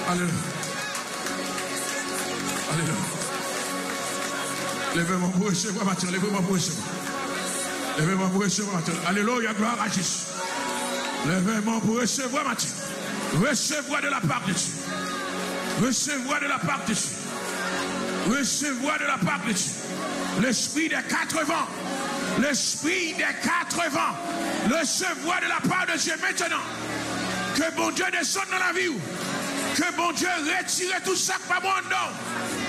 Alléluia. Alléluia. Levez-moi pour recevoir matin. Levez-moi pour recevoir. Levez-moi pour recevoir matin. Alléluia, gloire à Jésus. Levez-moi pour recevoir matin. Recevoir de la part de Dieu. Recevoir de la part de Dieu. Recevoir de la part de Dieu. L'esprit des 4 vents. L'esprit des 4 vents. Recevoir de la part de Dieu maintenant. Que bon Dieu descende dans la vie. Que bon Dieu retire tout ça par mon nom.